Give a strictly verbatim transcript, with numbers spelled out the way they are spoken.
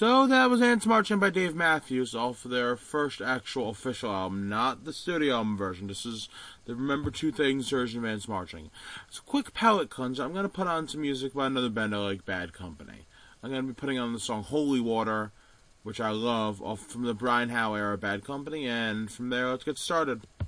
So that was Ants Marching by Dave Matthews, off their first actual official album, not the studio album version. This is the Remember Two Things version of Ants Marching. It's a quick palate cleanser. I'm going to put on some music by another band I like, Bad Company. I'm going to be putting on the song Holy Water, which I love, off from the Brian Howe era, Bad Company, and from there, let's get started.